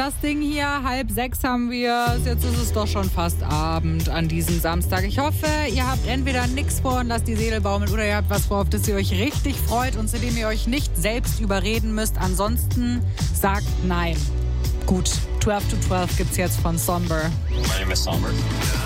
das Ding hier. 5:30 haben wir. Jetzt ist es doch schon fast Abend an diesem Samstag. Ich hoffe, ihr habt entweder nichts vor und lasst die Seele baumeln oder ihr habt was vor, auf das ihr euch richtig freut und zu dem ihr euch nicht selbst überreden müsst. Ansonsten sagt nein. Gut, 12 to 12 gibt's jetzt von Somber. My name is Somber.